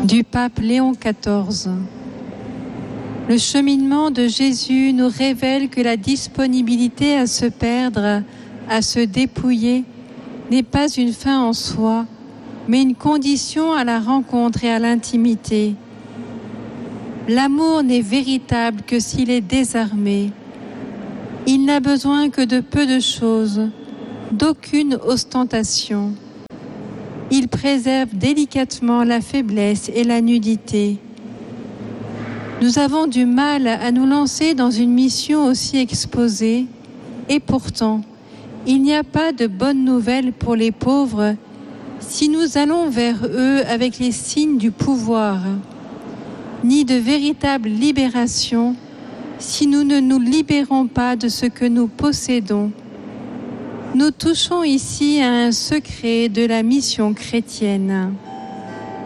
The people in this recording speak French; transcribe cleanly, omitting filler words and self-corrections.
du pape Léon XIV. Le cheminement de Jésus nous révèle que la disponibilité à se perdre, à se dépouiller, n'est pas une fin en soi, mais une condition à la rencontre et à l'intimité. L'amour n'est véritable que s'il est désarmé. Il n'a besoin que de peu de choses, d'aucune ostentation. Il préserve délicatement la faiblesse et la nudité. Nous avons du mal à nous lancer dans une mission aussi exposée, et pourtant, il n'y a pas de bonne nouvelle pour les pauvres si nous allons vers eux avec les signes du pouvoir, ni de véritable libération si nous ne nous libérons pas de ce que nous possédons. Nous touchons ici à un secret de la mission chrétienne.